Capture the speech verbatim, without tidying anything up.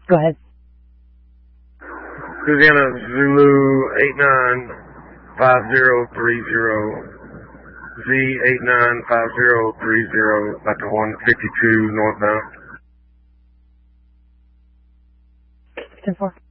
Go ahead. Susanna Zulu eight nine five zero three zero. Z eight nine five zero three zero, about the one fifty-two northbound. ten four.